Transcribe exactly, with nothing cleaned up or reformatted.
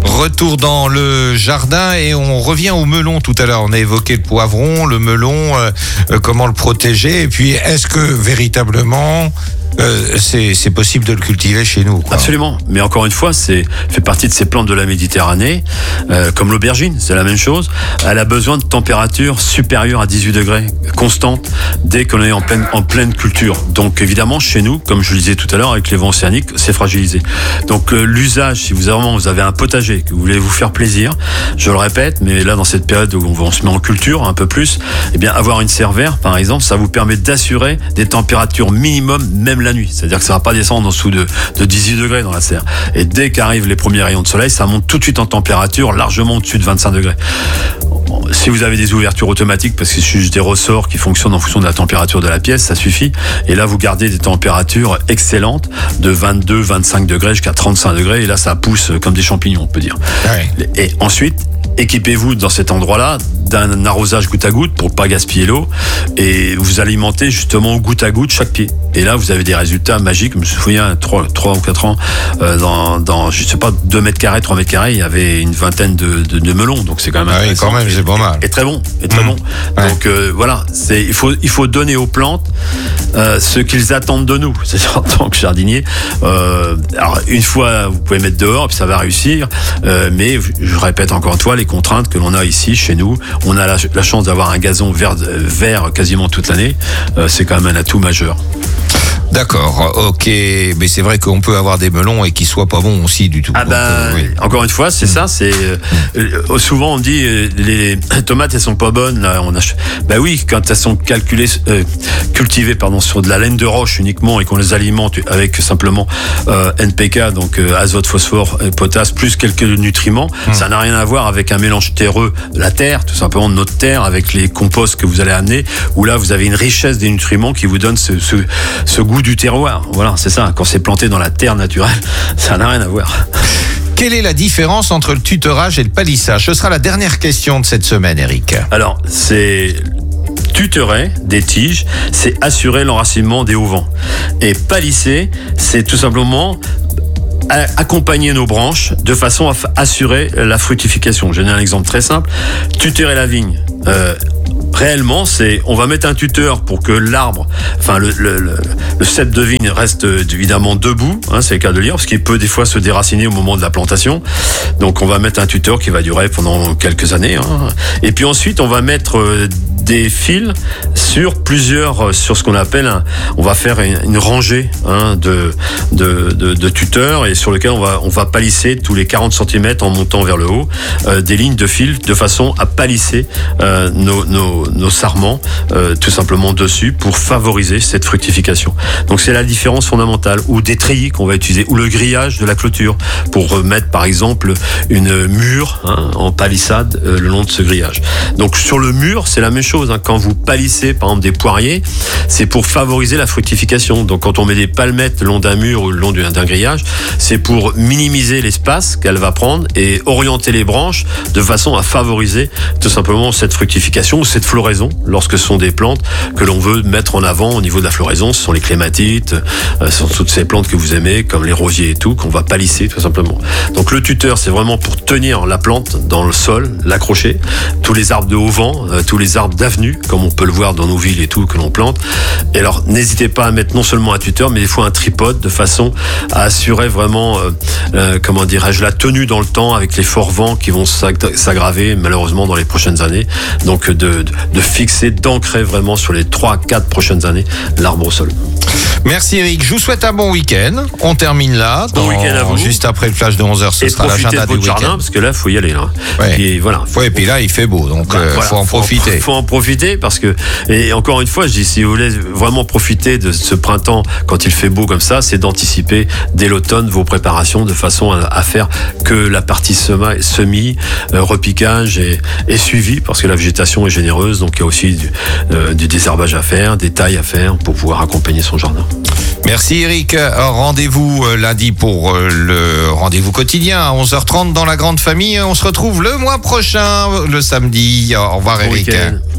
Retour dans le jardin et on revient au melon tout à l'heure. On a évoqué le poivron, le melon, euh, euh, comment le protéger. Et puis, est-ce que véritablement euh, c'est, c'est possible de le cultiver chez nous, quoi? Absolument. Mais encore une fois, c'est fait partie de ces plantes de la Méditerranée, euh, comme l'aubergine, c'est la même chose. Elle a besoin de température supérieure à dix-huit degrés, constante, dès qu'on est en pleine, en pleine culture. Donc évidemment, chez nous, comme je le disais tout à l'heure, avec les vents océaniques, c'est fragilisé. Donc euh, l'usage, si vous avez, vraiment, vous avez un potager, que vous voulez vous faire plaisir, je le répète, mais là, dans cette période où on se met en culture un peu plus, eh bien, avoir une serre-vert, par exemple, ça vous permet d'assurer des températures minimum, même la nuit. C'est-à-dire que ça ne va pas descendre en dessous de, de dix-huit degrés dans la serre. Et dès qu'arrivent les premiers rayons de soleil, ça monte tout de suite en température, largement au-dessus de vingt-cinq degrés. Si vous avez des ouvertures automatiques, parce que c'est juste des ressorts qui fonctionnent en fonction de la température de la pièce, ça suffit. Et là, vous gardez des températures excellentes de vingt-deux, vingt-cinq degrés jusqu'à trente-cinq degrés. Et là, ça pousse comme des champignons, on peut dire. Ouais. Et ensuite, équipez-vous dans cet endroit-là d'un arrosage goutte à goutte pour pas gaspiller l'eau et vous alimentez justement goutte à goutte chaque pied. Et là, vous avez des résultats magiques. Je me souviens, trois, trois ou quatre ans, euh, dans, dans, je sais pas, deux mètres carrés, trois mètres carrés, il y avait une vingtaine de, de, de melons. Donc c'est quand même ah oui, quand même, c'est pas mal. Et très bon, et très mmh. bon. Ouais. Donc euh, voilà, c'est, il faut, il faut donner aux plantes euh, ce qu'ils attendent de nous. C'est-à-dire en tant que jardinier. Euh, alors une fois, vous pouvez mettre dehors, puis ça va réussir. Euh, mais je répète encore une fois, les contraintes que l'on a ici, chez nous, on a la, la chance d'avoir un gazon vert, vert quasiment toute l'année. Euh, c'est quand même un atout majeur. D'accord, ok, mais c'est vrai qu'on peut avoir des melons et qu'ils soient pas bons aussi du tout. Ah ben, euh, oui. Encore une fois, c'est mmh. ça. C'est euh, souvent on dit euh, les tomates elles sont pas bonnes. Là, on a, ben oui, quand elles sont calculées, euh, cultivées pardon sur de la laine de roche uniquement et qu'on les alimente avec simplement euh, N P K, donc euh, azote, phosphore, et potasse plus quelques nutriments, mmh. ça n'a rien à voir avec un mélange terreux de la terre, tout simplement de notre terre, avec les composts que vous allez amener. Où là, vous avez une richesse des nutriments qui vous donne ce, ce, ce goût du terroir. Voilà, c'est ça. Quand c'est planté dans la terre naturelle, ça n'a rien à voir. Quelle est la différence entre le tutorage et le palissage? Ce sera la dernière question de cette semaine, Eric. Alors, c'est tutorer des tiges, c'est assurer l'enracinement des hauts vents. Et palisser, c'est tout simplement accompagner nos branches de façon à f- assurer la fructification. Je donne un exemple très simple. Tutorer la vigne. Euh, Réellement, c'est, on va mettre un tuteur pour que l'arbre, enfin le, le, le, le cep de vigne reste évidemment debout, hein, c'est le cas de le dire, parce qu'il peut des fois se déraciner au moment de la plantation. Donc on va mettre un tuteur qui va durer pendant quelques années. Hein. Et puis ensuite, on va mettre euh, des fils sur plusieurs, sur ce qu'on appelle, un, on va faire une, une rangée hein, de, de, de, de tuteurs et sur lequel on va, on va palisser tous les quarante centimètres en montant vers le haut euh, des lignes de fils de façon à palisser euh, nos, nos nos sarments euh, tout simplement dessus pour favoriser cette fructification. Donc c'est la différence fondamentale. Ou des treillis qu'on va utiliser, ou le grillage de la clôture pour mettre par exemple une mûre hein, en palissade euh, le long de ce grillage. Donc sur le mur c'est la même chose. Hein. Quand vous palissez par exemple des poiriers, c'est pour favoriser la fructification. Donc quand on met des palmettes le long d'un mur ou le long d'un, d'un grillage, c'est pour minimiser l'espace qu'elle va prendre et orienter les branches de façon à favoriser tout simplement cette fructification ou cette floraison, lorsque ce sont des plantes que l'on veut mettre en avant au niveau de la floraison. Ce sont les clématites, euh, ce sont toutes ces plantes que vous aimez, comme les rosiers et tout, qu'on va palisser tout simplement. Donc le tuteur, c'est vraiment pour tenir la plante dans le sol, l'accrocher. Tous les arbres de haut vent, euh, tous les arbres d'avenue, comme on peut le voir dans nos villes et tout, que l'on plante. Et alors, n'hésitez pas à mettre non seulement un tuteur, mais des fois un tripode, de façon à assurer vraiment, euh, euh, comment dirais-je, la tenue dans le temps avec les forts vents qui vont s'aggraver malheureusement dans les prochaines années. Donc de, de de fixer, d'ancrer vraiment sur les trois quatre prochaines années l'arbre au sol. Merci Eric, je vous souhaite un bon week-end. On termine là, bon dans, week-end à vous. Juste après le flash de onze heures, ce et sera l'agenda de votre du week-end. Jardin, parce que là, il faut y aller. Là. Ouais. Et voilà. Faut, ouais, et puis là, il fait beau, donc il bah, euh, voilà, faut en faut profiter. Il faut en profiter parce que, et encore une fois, je dis, si vous voulez vraiment profiter de ce printemps quand il fait beau comme ça, c'est d'anticiper dès l'automne vos préparations de façon à, à faire que la partie sema, semis, euh, repiquage est, est suivie parce que la végétation est généreuse, donc il y a aussi du, euh, du désherbage à faire, des tailles à faire pour pouvoir accompagner son jardin. Merci Eric. Rendez-vous lundi pour le rendez-vous quotidien à onze heures trente dans la grande famille. On se retrouve le mois prochain, le samedi. Au revoir Eric. Bon